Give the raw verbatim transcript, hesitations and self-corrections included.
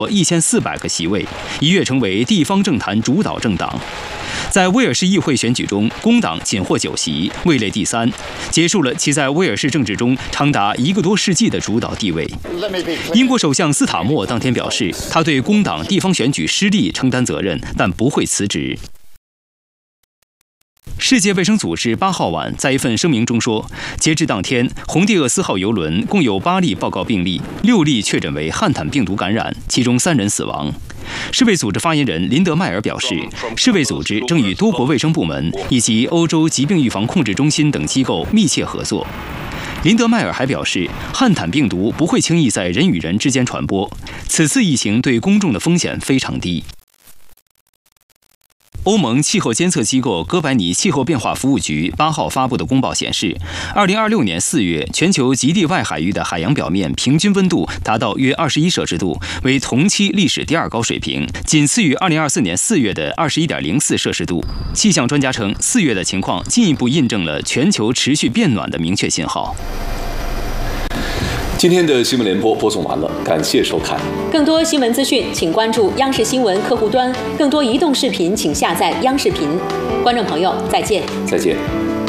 一千四百个席位，一跃成为地方政坛主导政党。在威尔士议会选举中，工党仅获九席，位列第三，结束了其在威尔士政治中长达一个多世纪的主导地位。英国首相斯塔默当天表示，他对工党地方选举失利承担责任，但不会辞职。世界卫生组织八号晚在一份声明中说，截至当天，红地厄斯号邮轮共有八例报告病例，六例确诊为汉坦病毒感染，其中三人死亡。世卫组织发言人林德迈尔表示，世卫组织正与多国卫生部门以及欧洲疾病预防控制中心等机构密切合作。林德迈尔还表示，汉坦病毒不会轻易在人与人之间传播，此次疫情对公众的风险非常低。欧盟气候监测机构哥白尼气候变化服务局八号发布的公报显示，二零二六年四月，全球极地外海域的海洋表面平均温度达到约二十一摄氏度，为同期历史第二高水平，仅次于二零二四年四月的二十一点零四摄氏度。气象专家称，四月的情况进一步印证了全球持续变暖的明确信号。 今天的新闻联播播送完了，感谢收看。 更多新闻资讯，请关注央视新闻客户端；更多移动视频，请下载央视频。观众朋友，再见。 再见。